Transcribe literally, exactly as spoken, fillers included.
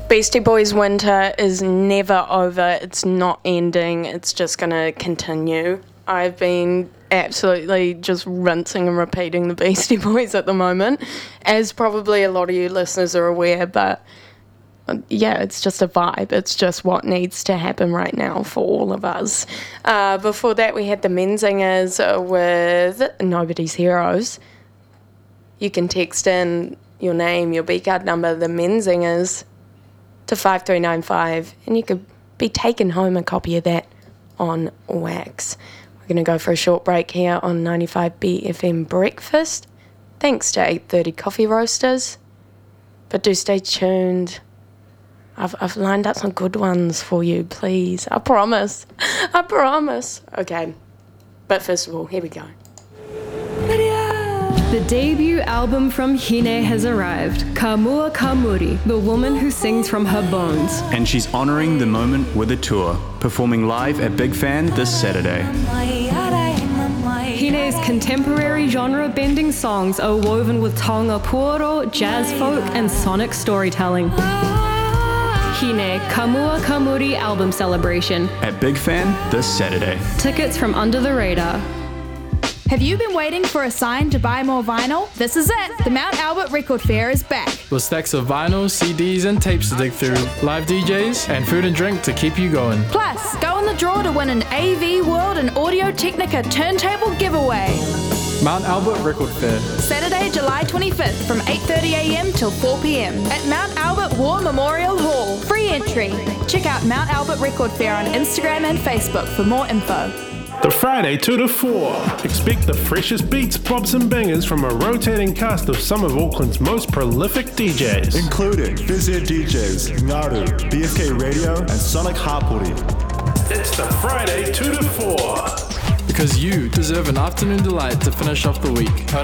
Beastie Boys winter is never over. It's not ending. It's just going to continue. I've been absolutely just rinsing and repeating the Beastie Boys at the moment, as probably a lot of you listeners are aware, but yeah, it's just a vibe. It's just what needs to happen right now for all of us. Uh, before that, we had the Menzingers with Nobody's Heroes. You can text in your name, your B-card number, the Menzingers, to five three nine five, and you could be taking home a copy of that on wax. We're going to go for a short break here on ninety-five B F M Breakfast, thanks to eight thirty Coffee Roasters. But do stay tuned. I've, I've lined up some good ones for you, please. I promise. I promise. Okay. But first of all, here we go. The debut album from Hine has arrived. Kamua Kamuri, the woman who sings from her bones. And she's honouring the moment with a tour, performing live at Big Fan this Saturday. Hine's contemporary genre-bending songs are woven with taonga puoro, jazz folk, and sonic storytelling. Hine Kamua Kamuri album celebration at Big Fan this Saturday. Tickets from Under the Radar. Have you been waiting for a sign to buy more vinyl? This is it! The Mount Albert Record Fair is back. With stacks of vinyl, C Ds and tapes to dig through, live D Js, and food and drink to keep you going. Plus, go in the draw to win an A V World and Audio Technica turntable giveaway. Mount Albert Record Fair. Saturday, July twenty-fifth from eight thirty a.m. till four p.m. at Mount Albert War Memorial Hall. Free entry. Check out Mount Albert Record Fair on Instagram and Facebook for more info. The Friday two to four. Expect the freshest beats, bops and bangers from a rotating cast of some of Auckland's most prolific D Js. Including Bizzy D Js, Ngaru, B F K Radio and Sonic Hapori. It's the Friday two to four. Because you deserve an afternoon delight to finish off the week.